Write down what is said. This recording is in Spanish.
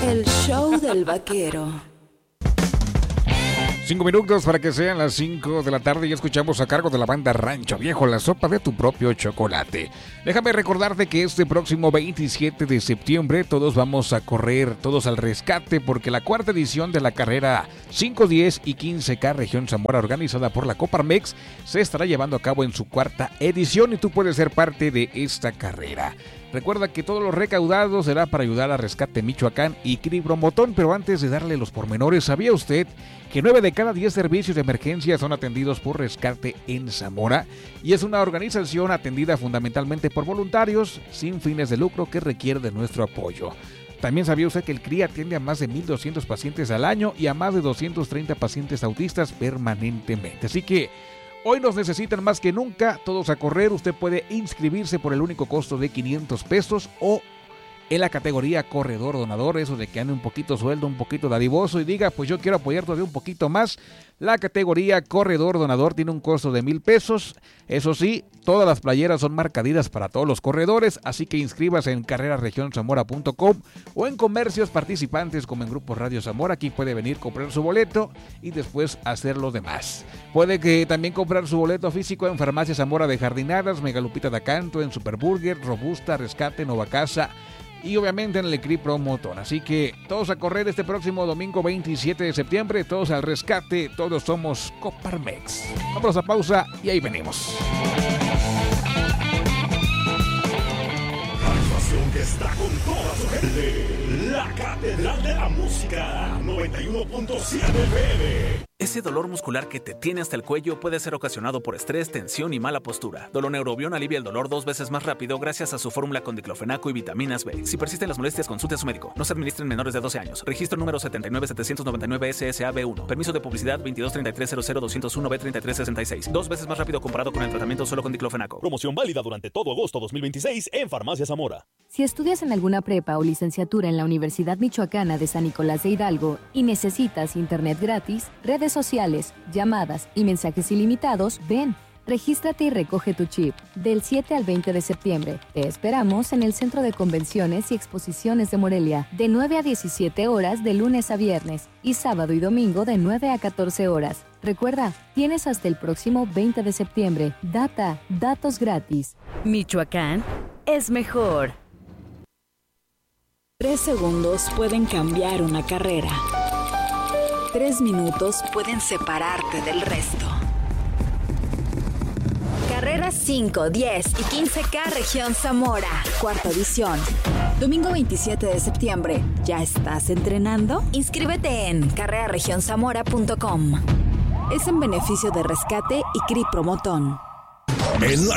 El show del vaquero. 5 minutos para que sean las 5 de la tarde y escuchamos a cargo de la banda Rancho Viejo, la sopa de tu propio chocolate. Déjame recordarte que este próximo 27 de septiembre todos vamos a correr, todos al rescate, porque la cuarta edición de la carrera 5, 10 y 15K Región Zamora, organizada por la Coparmex, se estará llevando a cabo en su cuarta edición y tú puedes ser parte de esta carrera. Recuerda que todos los recaudados será para ayudar a Rescate Michoacán y CRI Promotón, pero antes de darle los pormenores, ¿sabía usted que 9 de cada 10 servicios de emergencia son atendidos por Rescate en Zamora? Y es una organización atendida fundamentalmente por voluntarios sin fines de lucro que requiere de nuestro apoyo. También sabía usted que el CRI atiende a más de 1,200 pacientes al año y a más de 230 pacientes autistas permanentemente. Así que hoy nos necesitan más que nunca, todos a correr. Usted puede inscribirse por el único costo de 500 pesos o en la categoría corredor donador, eso de que ande un poquito sueldo, un poquito dadivoso y diga, pues yo quiero apoyar todavía un poquito más. La categoría corredor donador tiene un costo de 1,000 pesos. Eso sí, todas las playeras son marcaditas para todos los corredores, así que inscríbase en carrerasregionzamora.com o en comercios participantes como en Grupo Radio Zamora. Aquí puede venir, comprar su boleto y después hacer lo demás. Puede que también comprar su boleto físico en Farmacia Zamora de Jardinadas, Megalupita de Acanto, en Superburger, Robusta, Rescate, Nova Casa y obviamente en el CRI Promotón. Así que todos a correr este próximo domingo 27 de septiembre, todos al rescate, todos somos Coparmex. Vamos a pausa y ahí venimos. La estación que está con toda su gente, la Catedral de la Música, 91.7 FM. Ese dolor muscular que te tiene hasta el cuello puede ser ocasionado por estrés, tensión y mala postura. Doloneurobion alivia el dolor 2 veces más rápido gracias a su fórmula con diclofenaco y vitaminas B. Si persisten las molestias, consulte a su médico. No se administren menores de 12 años. Registro número 79799 SSAB1. Permiso de publicidad 2233000201B3366. 2 veces más rápido comparado con el tratamiento solo con diclofenaco. Promoción válida durante todo agosto 2026 en Farmacia Zamora. Si estudias en alguna prepa o licenciatura en la Universidad Michoacana de San Nicolás de Hidalgo y necesitas internet gratis, redes sociales, llamadas y mensajes ilimitados, ven, regístrate y recoge tu chip. Del 7 al 20 de septiembre, te esperamos en el Centro de Convenciones y Exposiciones de Morelia, de 9 a 17 horas de lunes a viernes y sábado y domingo de 9 a 14 horas. Recuerda, tienes hasta el próximo 20 de septiembre. Datos gratis. Michoacán es mejor. 3 segundos pueden cambiar una carrera. 3 minutos pueden separarte del resto. Carreras 5, 10 y 15K Región Zamora, cuarta edición. Domingo 27 de septiembre. ¿Ya estás entrenando? Inscríbete en carrerasregionzamora.com. Es en beneficio de Rescate y CRI Promotón. En la